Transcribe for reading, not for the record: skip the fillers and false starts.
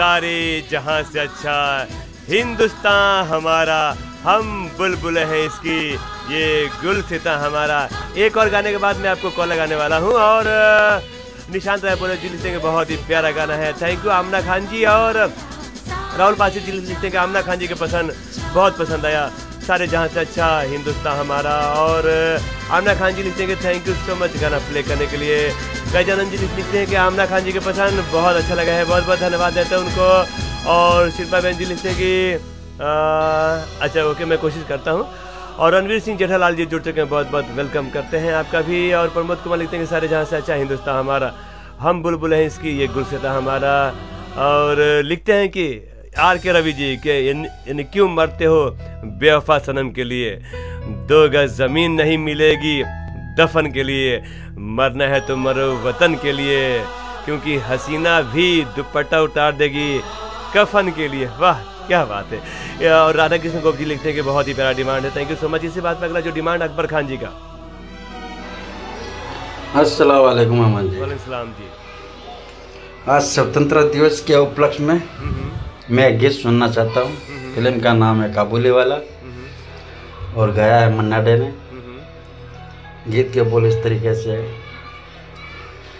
सारे जहां से अच्छा हिंदुस्तान हमारा, हम बुलबुल हैं इसकी, ये गुलसिता हमारा। एक और गाने के बाद मैं आपको कॉल लगाने वाला हूं और निशांत रायपुर जी लिखते हैं बहुत ही प्यारा गाना है। थैंक यू आमना खान जी। और राहुल पासी जी लिखते हैं कि आमना खान जी के बहुत पसंद आया सारे जहां से अच्छा हिंदुस्तान हमारा। और आमना खान जी लिखते हैं कि थैंक यू सो मच गाना प्ले करने के लिए। गजानंद जी लिखते हैं कि आमना खान जी के पसंद बहुत अच्छा लगा है, बहुत बहुत धन्यवाद देते हैं उनको। और शिल्पा बहन जी लिखते हैं कि अच्छा ओके मैं कोशिश करता हूँ। और रणवीर सिंह जेठालाल जी जुड़ चुके हैं, बहुत बहुत वेलकम करते हैं आपका भी। और प्रमोद कुमार लिखते हैं कि सारे जहाँ से अच्छा हिंदुस्तान हमारा, हम बुलबुल हैं इसकी, ये गुलसिता हमारा। और लिखते हैं कि आर के रवि जी के इन क्यों मरते हो बेवफा सनम के लिए, 2 गज जमीन नहीं मिलेगी दफन के लिए, मरना है तो मरो वतन के लिए, क्योंकि हसीना भी दुपट्टा उतार देगी कफन के लिए। वाह क्या बात है। और राधा कृष्ण गोप जी लिखते हैं कि बहुत ही प्यारा डिमांड है। Thank you so much. इसी बात पर अगला जो डिमांड अकबर खान जी का। अस्सलाम वालेकुम अमन जी। वालेकुम सलाम जी। आज स्वतंत्रता दिवस के उपलक्ष्य में मैं एक गीत सुनना चाहता हूँ। फिल्म का नाम है काबुली वाला और गाया है मन्ना डे ने। गीत के बोल इस तरीके से है।